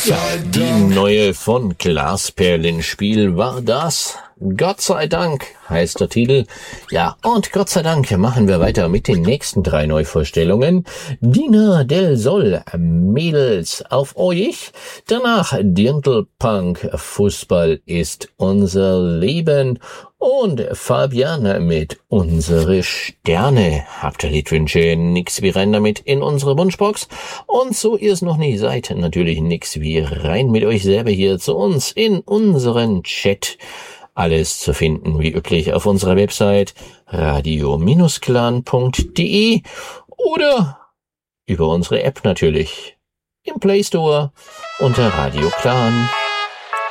Die neue von Glasperlenspiel war das. Gott sei Dank heißt der Titel. Ja, und Gott sei Dank machen wir weiter mit den nächsten 3 Neuvorstellungen. Dina del Sol, Mädels auf euch. Danach Dirndlpunk, Fußball ist unser Leben. Und Fabian mit Unsere Sterne. Habt ihr Liedwünsche? Nix wie rein damit in unsere Wunschbox. Und so ihr es noch nicht seid, natürlich nix wie rein mit euch selber hier zu uns in unseren Chat. Alles zu finden wie üblich auf unserer Website radio-clan.de oder über unsere App natürlich im Play Store unter Radio Clan.